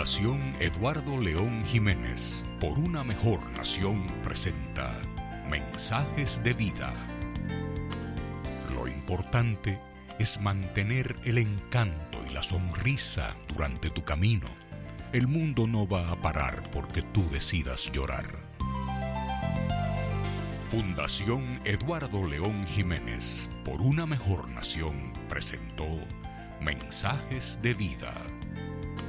Fundación Eduardo León Jiménez, por una mejor nación, presenta Mensajes de Vida. Lo importante es mantener el encanto y la sonrisa durante tu camino. El mundo no va a parar porque tú decidas llorar. Fundación Eduardo León Jiménez, por una mejor nación, presentó Mensajes de Vida.